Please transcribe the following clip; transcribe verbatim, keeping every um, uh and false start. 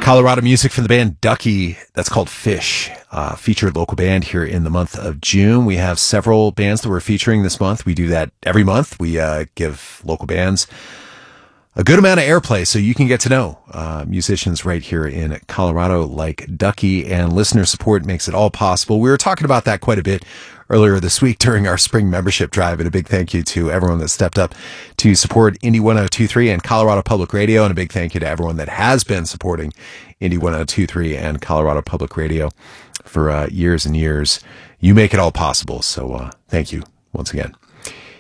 Colorado music from the band Ducky. That's called Fish. Uh, featured local band here in the month of June. We have several bands that we're featuring this month. We do that every month. We uh, give local bands a good amount of airplay so you can get to know uh, musicians right here in Colorado like Ducky, and listener support makes it all possible. We were talking about that quite a bit earlier this week during our spring membership drive, and a big thank you to everyone that stepped up to support Indie one oh two point three and Colorado Public Radio, and a big thank you to everyone that has been supporting Indie one oh two point three and Colorado Public Radio for uh, years and years. You make it all possible, so uh, thank you once again.